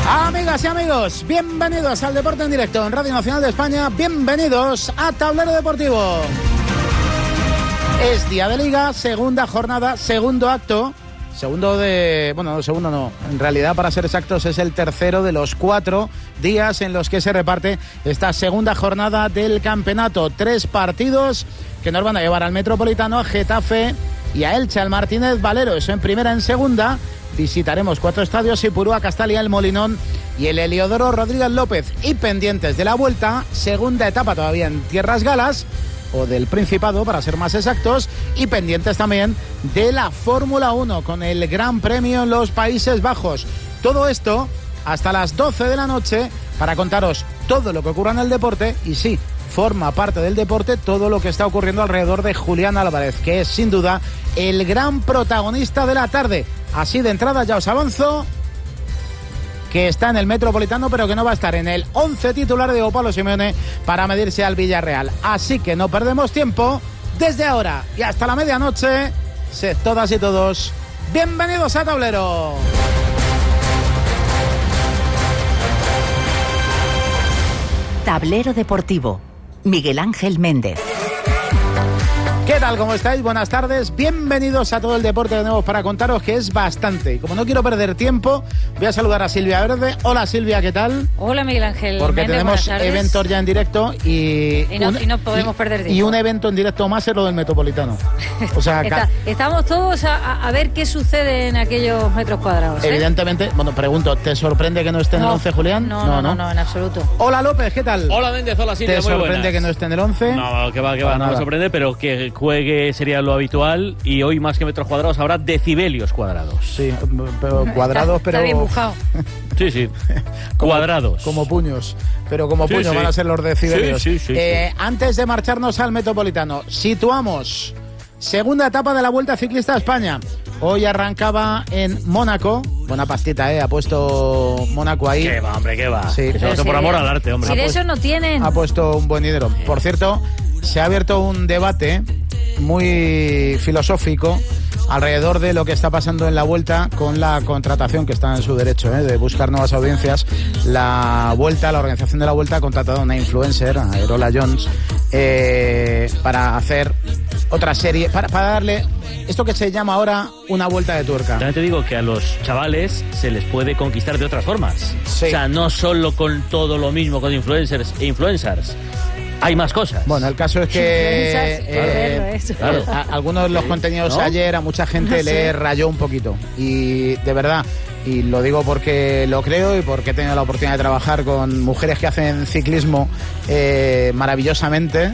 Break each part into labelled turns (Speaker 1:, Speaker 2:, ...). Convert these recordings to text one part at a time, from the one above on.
Speaker 1: Amigas y amigos, bienvenidos al Deporte en Directo en Radio Nacional de España, bienvenidos a Tablero Deportivo. Es día de Liga, segunda jornada, segundo acto, en realidad para ser exactos es el tercero de los 4 días en los que se reparte esta segunda jornada del campeonato. 3 partidos que nos van a llevar al Metropolitano, a Getafe y a Elche, al Martínez Valero, eso en primera. En segunda visitaremos 4 estadios: Ipurúa, Castalia, El Molinón y el Heliodoro Rodríguez López. Y pendientes de la vuelta, segunda etapa todavía en Tierras Galas, o del Principado para ser más exactos, y pendientes también de la Fórmula 1 con el Gran Premio en los Países Bajos. Todo esto hasta las 12 de la noche para contaros todo lo que ocurra en el deporte, y sí, forma parte del deporte todo lo que está ocurriendo alrededor de Julián Álvarez, que es sin duda el gran protagonista de la tarde. Así de entrada ya os avanzo que está en el Metropolitano, pero que no va a estar en el 11 titular de Pablo Simeone para medirse al Villarreal. Así que no perdemos tiempo. Desde ahora y hasta la medianoche, sed todas y todos bienvenidos a Tablero.
Speaker 2: Tablero Deportivo, Miguel Ángel Méndez.
Speaker 1: ¿Qué tal? ¿Cómo estáis? Buenas tardes. Bienvenidos a todo el deporte que tenemos para contaros, que es bastante. Y como no quiero perder tiempo, voy a saludar a Silvia Verde. Hola Silvia, ¿qué tal?
Speaker 3: Hola Miguel Ángel.
Speaker 1: Porque
Speaker 3: Méndez,
Speaker 1: tenemos eventos ya en directo y
Speaker 3: no podemos perder tiempo.
Speaker 1: Y un evento en directo más es lo del Metropolitano. O sea,
Speaker 3: estamos todos a ver qué sucede en aquellos metros cuadrados.
Speaker 1: Evidentemente, bueno, pregunto, ¿te sorprende que no esté en el 11, Julián?
Speaker 3: No, en absoluto.
Speaker 1: Hola López, ¿qué tal?
Speaker 4: Hola Méndez, hola Silvia,
Speaker 1: ¿Te
Speaker 4: muy
Speaker 1: sorprende
Speaker 4: buenas.
Speaker 1: que no esté en el 11?
Speaker 4: No, que va, no me sorprende, pero que juegue sería lo habitual, y hoy más que metros cuadrados habrá decibelios cuadrados.
Speaker 1: Sí, pero cuadrados, pero...
Speaker 3: Está bien dibujado.
Speaker 4: Sí, cuadrados.
Speaker 1: Como puños, pero como puños van a ser los decibelios.
Speaker 4: Sí.
Speaker 1: Antes de marcharnos al Metropolitano, situamos segunda etapa de la Vuelta Ciclista a España. Hoy arrancaba en Mónaco. Buena pastita, ha puesto Mónaco ahí.
Speaker 4: ¿Qué va, hombre, qué va?
Speaker 1: Sí.
Speaker 4: Por amor al arte, hombre.
Speaker 3: Si de eso no tienen.
Speaker 1: Ha puesto un buen dinero. Por cierto, se ha abierto un debate muy filosófico alrededor de lo que está pasando en la Vuelta con la contratación, que está en su derecho de buscar nuevas audiencias. La organización de la Vuelta ha contratado a una influencer, a Erola Jones, para hacer otra serie, para darle esto que se llama ahora una vuelta de tuerca.
Speaker 4: También te digo que a los chavales se les puede conquistar de otras formas.
Speaker 1: Sí.
Speaker 4: O sea, no solo con todo lo mismo, con influencers e influencers. Hay más cosas.
Speaker 1: Bueno, el caso es que
Speaker 4: claro.
Speaker 1: algunos de los contenidos ayer a mucha gente le rayó un poquito. Y de verdad, y lo digo porque lo creo y porque he tenido la oportunidad de trabajar con mujeres que hacen ciclismo maravillosamente.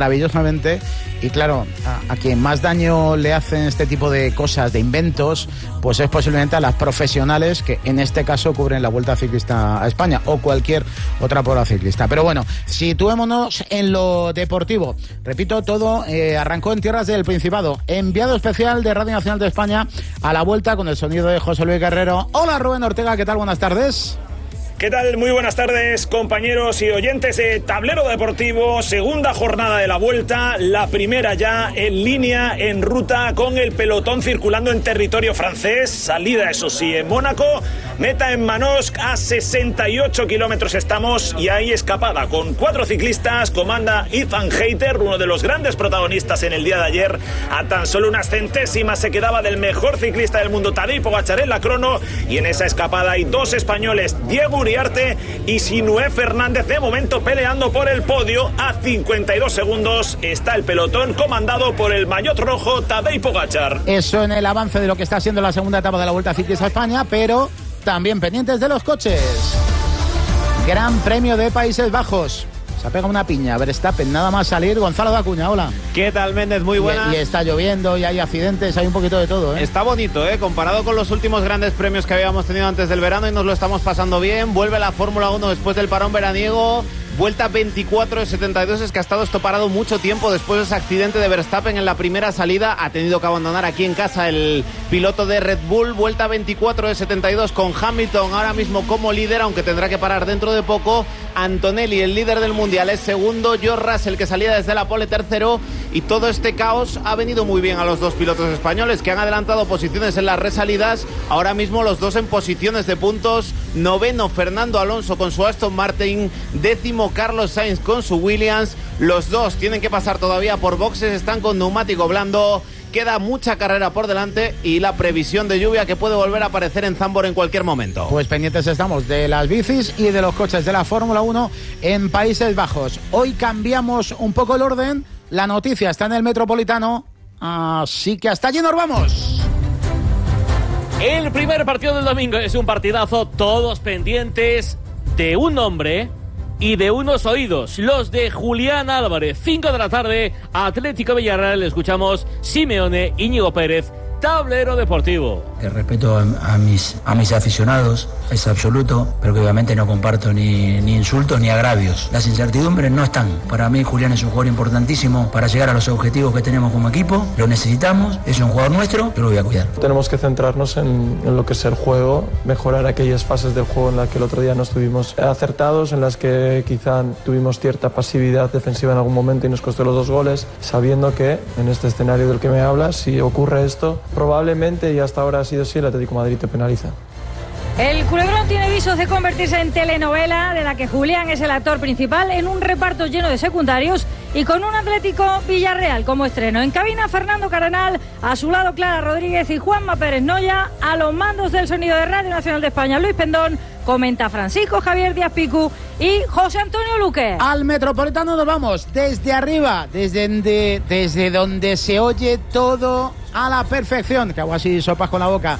Speaker 1: Y claro, a quien más daño le hacen este tipo de cosas, de inventos, pues es posiblemente a las profesionales que en este caso cubren la Vuelta Ciclista a España o cualquier otra prueba ciclista. Pero bueno, situémonos en lo deportivo. Repito, todo arrancó en tierras del Principado. Enviado especial de Radio Nacional de España a la Vuelta con el sonido de José Luis Guerrero. Hola Rubén Ortega, ¿qué tal? Buenas tardes.
Speaker 5: ¿Qué tal? Muy buenas tardes, compañeros y oyentes de Tablero Deportivo. Segunda jornada de la Vuelta, la primera ya en línea, en ruta, con el pelotón circulando en territorio francés. Salida, eso sí, en Mónaco. Meta en Manosque, a 68 kilómetros estamos, y hay escapada con 4 ciclistas. Comanda Ethan Hayter, uno de los grandes protagonistas en el día de ayer. A tan solo unas centésimas se quedaba del mejor ciclista del mundo, Tadej Pogačar, en la crono. Y en esa escapada hay 2 españoles, Diego Uriarte y Sinué Fernández, de momento peleando por el podio. A 52 segundos está el pelotón comandado por el maillot rojo, Tadej Pogačar.
Speaker 1: Eso en el avance de lo que está siendo la segunda etapa de la Vuelta Ciclista a España, pero también pendientes de los coches. Gran Premio de Países Bajos. Se ha pegado una piña Verstappen nada más salir. Gonzalo de Acuña, hola.
Speaker 6: ¿Qué tal, Méndez? Muy buenas.
Speaker 1: Y está lloviendo y hay accidentes, hay un poquito de todo,
Speaker 6: Está bonito, comparado con los últimos grandes premios que habíamos tenido antes del verano, y nos lo estamos pasando bien. Vuelve la Fórmula 1 después del parón veraniego. Vuelta 24 de 72, es que ha estado esto parado mucho tiempo después de ese accidente de Verstappen en la primera salida. Ha tenido que abandonar aquí en casa el piloto de Red Bull. Vuelta 24 de 72 con Hamilton ahora mismo como líder, aunque tendrá que parar dentro de poco. Antonelli, el líder del Mundial, es segundo. George Russell, que salía desde la pole, tercero. y todo este caos ha venido muy bien a los dos pilotos españoles, que han adelantado posiciones en las resalidas. Ahora mismo los dos en posiciones de puntos. 9º Fernando Alonso con su Aston Martin, 10º Carlos Sainz con su Williams. Los dos tienen que pasar todavía por boxes, están con neumático blando. Queda mucha carrera por delante y la previsión de lluvia que puede volver a aparecer en Zandvoort en cualquier momento.
Speaker 1: Pues pendientes estamos de las bicis y de los coches de la Fórmula 1 en Países Bajos. Hoy cambiamos un poco el orden. La noticia está en el Metropolitano, así que hasta allí nos vamos.
Speaker 4: El primer partido del domingo es un partidazo, todos pendientes de un nombre y de unos oídos, los de Julián Álvarez. 5 de la tarde, Atlético Villarreal. Escuchamos Simeone, Íñigo Pérez, Tablero Deportivo.
Speaker 7: El respeto a mis aficionados es absoluto, pero que obviamente no comparto ni insultos ni agravios. Las incertidumbres no están. Para mí Julián es un jugador importantísimo para llegar a los objetivos que tenemos como equipo. Lo necesitamos, es un jugador nuestro, yo lo voy a cuidar.
Speaker 8: Tenemos que centrarnos en lo que es el juego, mejorar aquellas fases del juego en las que el otro día no estuvimos acertados, en las que quizá tuvimos cierta pasividad defensiva en algún momento y nos costó los 2 goles, sabiendo que en este escenario del que me hablas, si ocurre esto, probablemente, y hasta ahora ha sido así, el Atlético de Madrid te penaliza.
Speaker 3: El culebrón tiene visos de convertirse en telenovela, de la que Julián es el actor principal, en un reparto lleno de secundarios y con un Atlético Villarreal como estreno. En cabina, Fernando Cardenal, a su lado Clara Rodríguez y Juanma Pérez Noya, a los mandos del sonido de Radio Nacional de España, Luis Pendón, comenta Francisco Javier Díaz Picu y José Antonio Luque.
Speaker 1: Al Metropolitano nos vamos desde arriba, desde donde se oye todo a la perfección. Que hago así sopas con la boca.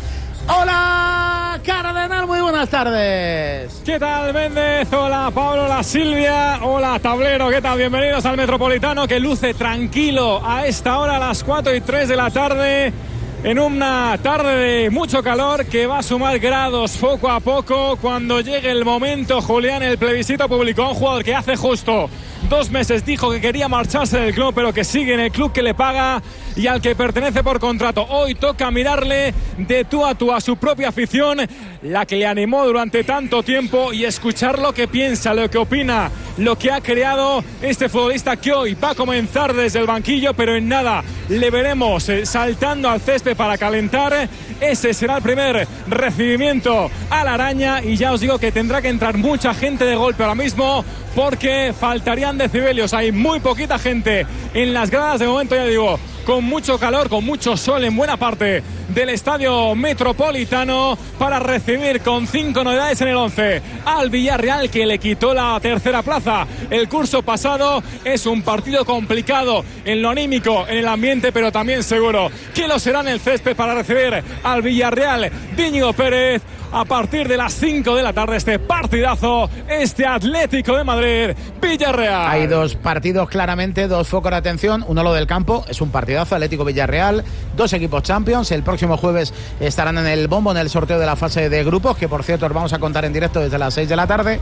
Speaker 1: ¡Hola, Cardenal! Muy buenas tardes.
Speaker 9: ¿Qué tal, Méndez? Hola, Pablo, hola, Silvia. Hola, Tablero. ¿Qué tal? Bienvenidos al Metropolitano, que luce tranquilo a esta hora, a las 4:03 de la tarde. En una tarde de mucho calor que va a sumar grados poco a poco. Cuando llegue el momento, Julián, el plebiscito publicó a un jugador que hace justo 2 meses dijo que quería marcharse del club, pero que sigue en el club que le paga y al que pertenece por contrato. Hoy toca mirarle de tú a su propia afición, la que le animó durante tanto tiempo, y escuchar lo que piensa, lo que opina, lo que ha creado este futbolista que hoy va a comenzar desde el banquillo, pero en nada le veremos saltando al césped para calentar. Ese será el primer recibimiento a la araña, y ya os digo que tendrá que entrar mucha gente de golpe ahora mismo, porque faltarían decibelios. Hay muy poquita gente en las gradas de momento, ya digo, con mucho calor, con mucho sol en buena parte del Estadio Metropolitano, para recibir con 5 novedades en el 11 al Villarreal, que le quitó la tercera plaza el curso pasado. Es un partido complicado en lo anímico, en el ambiente, pero también seguro que lo será en el césped para recibir al Villarreal de Íñigo Pérez. A partir de las 5 de la tarde, este partidazo, este Atlético de Madrid, Villarreal.
Speaker 1: Hay 2 partidos claramente, 2 focos de atención. Uno, lo del campo, es un partidazo, Atlético Villarreal, 2 equipos Champions. El próximo jueves estarán en el bombo en el sorteo de la fase de grupos, que por cierto os vamos a contar en directo desde las 6 de la tarde.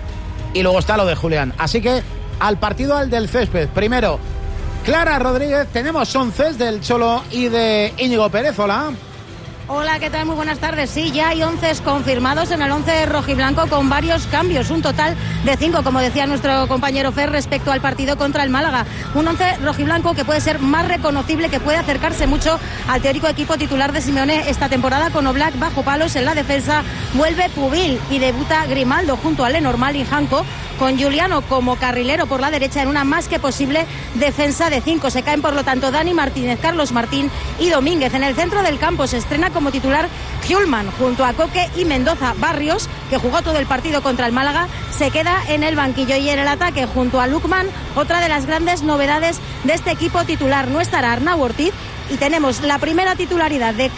Speaker 1: Y luego está lo de Julián. Así que al partido, al del césped. Primero, Clara Rodríguez, tenemos 11 del Cholo y de Íñigo Pérez. Hola.
Speaker 10: Hola, ¿qué tal? Muy buenas tardes. Sí, ya hay 11 confirmados en el 11 rojiblanco, con varios cambios, un total de 5, como decía nuestro compañero Fer, respecto al partido contra el Málaga. Un 11 rojiblanco que puede ser más reconocible, que puede acercarse mucho al teórico equipo titular de Simeone esta temporada, con Oblak bajo palos. En la defensa vuelve Pubil y debuta Grimaldo junto a Lenormand y Janko, con Giuliano como carrilero por la derecha, en una más que posible defensa de 5. Se caen, por lo tanto, Dani Martínez, Carlos Martín y Domínguez. En el centro del campo se estrena como titular Hjulman junto a Coque y Mendoza. Barrios, que jugó todo el partido contra el Málaga, se queda en el banquillo. Y en el ataque, junto a Lukman, otra de las grandes novedades de este equipo titular. No estará Arnau Ortiz, y tenemos la primera titularidad de